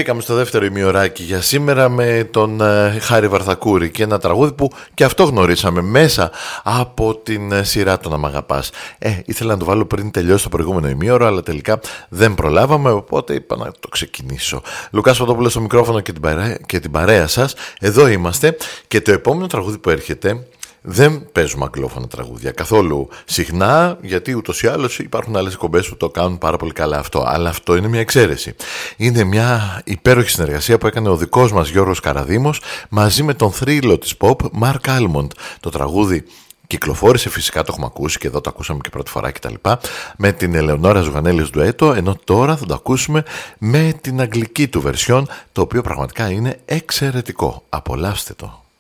Μπήκαμε στο δεύτερο ημιωράκι για σήμερα με τον Χάρη Βαρθακούρη και ένα τραγούδι που και αυτό γνωρίσαμε μέσα από την σειρά «Το να μ' αγαπάς». Ήθελα να το βάλω πριν τελειώσει το προηγούμενο ημίωρο, αλλά τελικά δεν προλάβαμε, οπότε είπα να το ξεκινήσω. Λουκάς Φωτόπουλος στο μικρόφωνο και την παρέα σας. Εδώ είμαστε και το επόμενο τραγούδι που έρχεται. Δεν παίζουμε αγγλόφωνα τραγούδια καθόλου συχνά, γιατί ούτως ή άλλως υπάρχουν άλλες εκπομπές που το κάνουν πάρα πολύ καλά αυτό. Αλλά αυτό είναι μια εξαίρεση. Είναι μια υπέροχη συνεργασία που έκανε ο δικός μας Γιώργος Καραδήμος μαζί με τον θρύλο της pop Mark Almond. Το τραγούδι κυκλοφόρησε, φυσικά το έχουμε ακούσει και εδώ το ακούσαμε και πρώτη φορά κτλ. Με την Ελεονόρα Ζουγανέλη ντουέτο, ενώ τώρα θα το ακούσουμε με την αγγλική του βερσιόν, το οποίο πραγματικά είναι εξαιρετικό. Απολαύστε το.